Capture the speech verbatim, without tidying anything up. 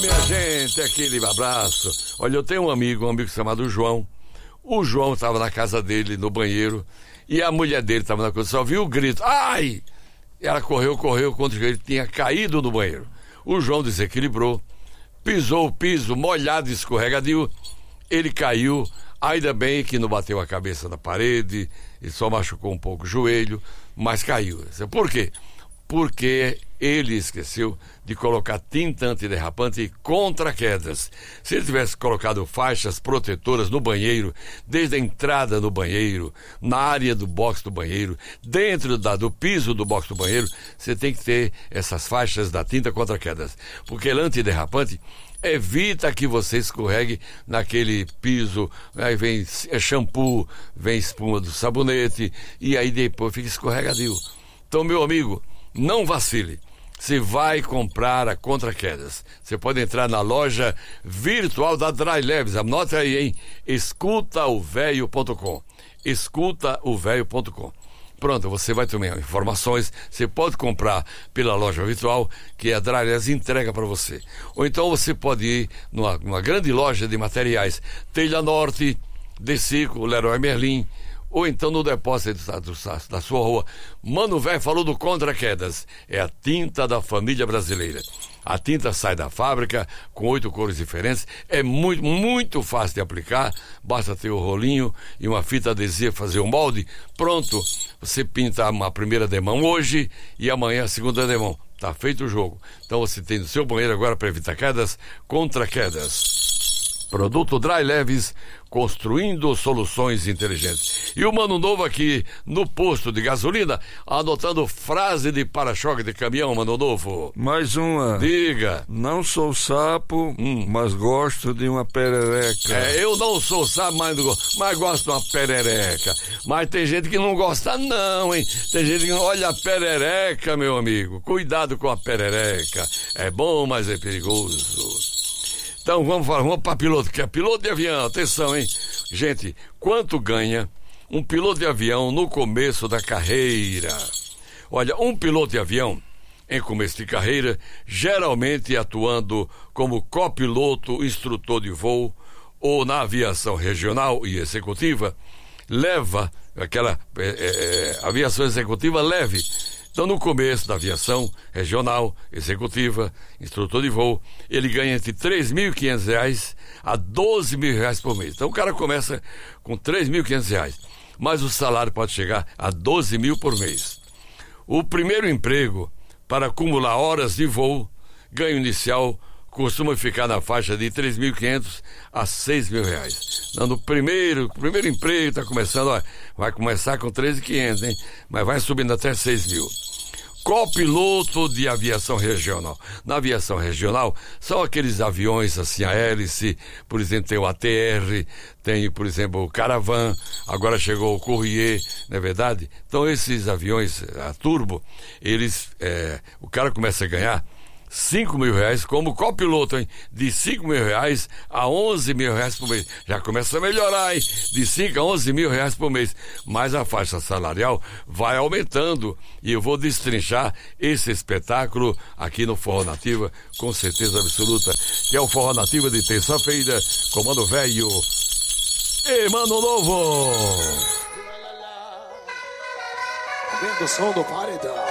Minha gente, aquele abraço. Olha, eu tenho um amigo, um amigo chamado João. O João estava na casa dele, no banheiro, e a mulher dele estava na coisa, só viu o grito, ai! Ela correu, correu, quando ele tinha caído no banheiro. O João desequilibrou, pisou o piso, molhado, escorregadio, ele caiu, ainda bem que não bateu a cabeça na parede, e só machucou um pouco o joelho, mas caiu. Por quê? Porque ele esqueceu de colocar tinta antiderrapante contra quedas. Se ele tivesse colocado faixas protetoras no banheiro, desde a entrada no banheiro, na área do box do banheiro, dentro da, do piso do box do banheiro, você tem que ter essas faixas da tinta contra quedas. Porque ele antiderrapante evita que você escorregue naquele piso, aí vem é shampoo, vem espuma do sabonete, e aí depois fica escorregadio. Então, meu amigo, não vacile. Você vai comprar a contra-quedas. Você pode entrar na loja virtual da Dry Leves. Anota aí, hein? escuta o velho ponto com. escuta o velho ponto com. Pronto, você vai ter informações. Você pode comprar pela loja virtual, que a Dry Leves entrega para você. Ou então você pode ir numa, numa grande loja de materiais. Telha Norte, Decico, Leroy Merlin, ou então no depósito da, da sua rua. Mano Velho falou do Contra Quedas. É a tinta da família brasileira. A tinta sai da fábrica com oito cores diferentes. É muito, muito fácil de aplicar. Basta ter o rolinho e uma fita adesiva, fazer um molde. Pronto. Você pinta uma primeira demão hoje e amanhã a segunda demão. Tá feito o jogo. Então você tem no seu banheiro agora, para evitar quedas, Contra Quedas. Produto Dry Leves, construindo soluções inteligentes. E o Mano Novo aqui no posto de gasolina, anotando frase de para-choque de caminhão, Mano Novo. Mais uma. Diga. Não sou sapo, hum. mas gosto de uma perereca. É, eu não sou sapo, mas, mas gosto de uma perereca. Mas tem gente que não gosta não, hein? Tem gente que não olha a perereca, meu amigo. Cuidado com a perereca. É bom, mas é perigoso. Então vamos falar, vamos para piloto, que é piloto de avião, atenção, hein? Gente, quanto ganha um piloto de avião no começo da carreira? Olha, um piloto de avião, em começo de carreira, geralmente atuando como copiloto, instrutor de voo, ou na aviação regional e executiva, leva, aquela é, é, aviação executiva leve. Então, no começo da aviação regional, executiva, instrutor de voo, ele ganha entre três mil e quinhentos reais a doze mil reais por mês. Então, o cara começa com três mil e quinhentos reais, mas o salário pode chegar a doze mil por mês. O primeiro emprego, para acumular horas de voo, ganho inicial, costuma ficar na faixa de três mil e quinhentos a seis mil reais. Então, no primeiro, primeiro emprego está começando, ó, vai começar com três mil e quinhentos, hein? Mas vai subindo até seis mil. Copiloto de aviação regional. Na aviação regional, são aqueles aviões assim, a hélice, por exemplo, tem o A T R, tem, por exemplo, o Caravan, agora chegou o Courrier, não é verdade? Então, esses aviões a turbo, eles, é, o cara começa a ganhar cinco mil reais como copiloto, hein? De cinco mil reais a onze mil reais por mês. Já começa a melhorar, hein? De cinco a onze mil reais por mês. Mas a faixa salarial vai aumentando. E eu vou destrinchar esse espetáculo aqui no Forró Nativa, com certeza absoluta, que é o Forró Nativa de terça-feira, com Mano Velho e Mano Novo. Vendo o som do paredão.